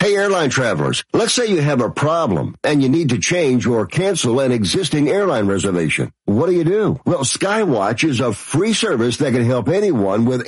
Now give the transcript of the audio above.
Hey, airline travelers, let's say you have a problem and you need to change or cancel an existing airline reservation. What do? Well, Skywatch is a free service that can help anyone with